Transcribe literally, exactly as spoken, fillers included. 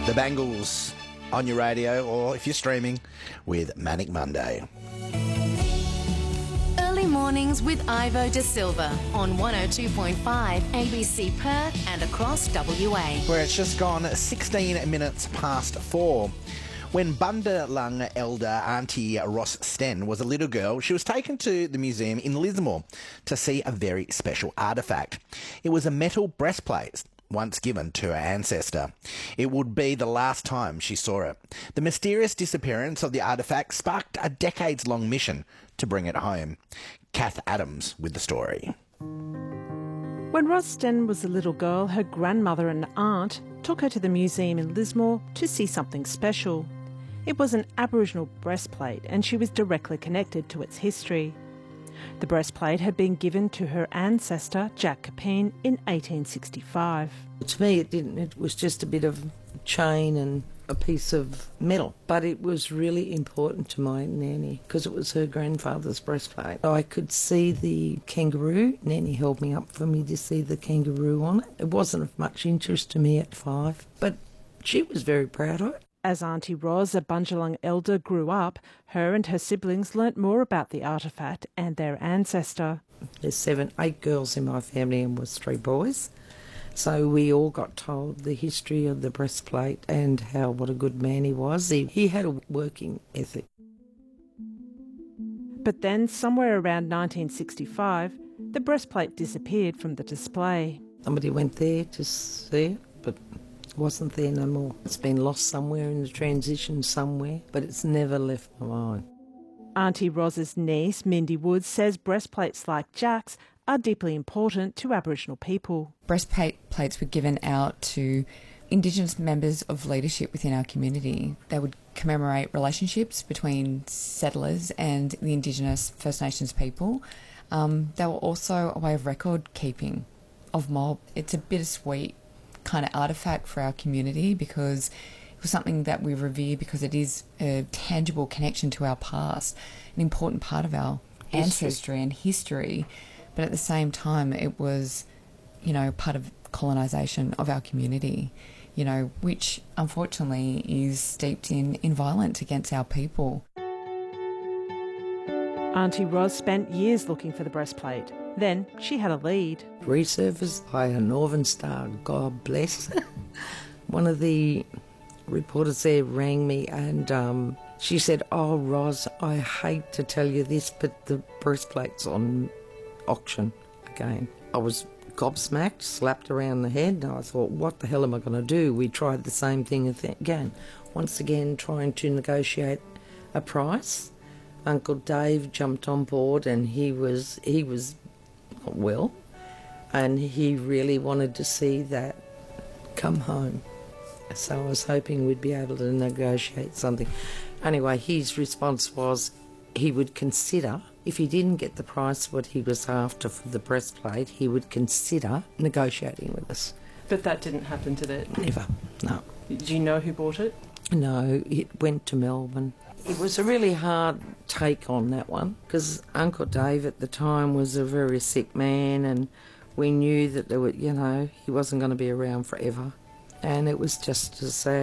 The Bangles on your radio, or if you're streaming, with Manic Monday. Early mornings with Ivo De Silva on one oh two point five A B C Perth and across W A. Where it's just gone sixteen minutes past four. When Bundjalung elder Auntie Ross Sten was a little girl, she was taken to the museum in Lismore to see a very special artefact. It was a metal breastplate once given to her ancestor. It would be the last time she saw it. The mysterious disappearance of the artefact sparked a decades-long mission to bring it home. Kath Adams with the story. When Ross Sten was a little girl, her grandmother and aunt took her to the museum in Lismore to see something special. It was an Aboriginal breastplate, and she was directly connected to its history. The breastplate had been given to her ancestor, Jack Capeen, in eighteen sixty-five. To me, it didn't. It was just a bit of chain and a piece of metal. But it was really important to my nanny because it was her grandfather's breastplate. I could see the kangaroo. Nanny held me up for me to see the kangaroo on it. It wasn't of much interest to me at five, but she was very proud of it. As Auntie Ros, a Bundjalung elder, grew up, her and her siblings learnt more about the artefact and their ancestor. There's seven, eight girls in my family and was three boys. So we all got told the history of the breastplate and how what a good man he was. He, he had a working ethic. But then, somewhere around nineteen sixty-five, the breastplate disappeared from the display. Somebody went there to see it, but wasn't there no more. It's been lost somewhere in the transition somewhere, but it's never left my mind. Auntie Ros's niece, Mindy Woods, says breastplates like Jack's are deeply important to Aboriginal people. Breastplates were given out to Indigenous members of leadership within our community. They would commemorate relationships between settlers and the Indigenous First Nations people. Um, they were also a way of record keeping of mob. It's a bittersweet kind of artefact for our community because it was something that we revere because it is a tangible connection to our past, an important part of our history. ancestry and history, but at the same time it was, you know, part of colonisation of our community, you know, which unfortunately is steeped in, in violence against our people. Auntie Ros spent years looking for the breastplate. Then she had a lead. Resurfaced by a Northern Star, God bless. One of the reporters there rang me and um, she said, "Oh, Ros, I hate to tell you this, but the breastplate's on auction again." I was gobsmacked, slapped around the head, and I thought, what the hell am I going to do? We tried the same thing again. Once again, trying to negotiate a price. Uncle Dave jumped on board and he was, he was not well, and he really wanted to see that come home. So I was hoping we'd be able to negotiate something. Anyway, his response was he would consider, if he didn't get the price what he was after for the breastplate, he would consider negotiating with us. But that didn't happen, did it? Never, no. Do you know who bought it? No, it went to Melbourne. It was a really hard take on that one because Uncle Dave at the time was a very sick man and we knew that there were, you know, he wasn't going to be around forever, and it was just as sad.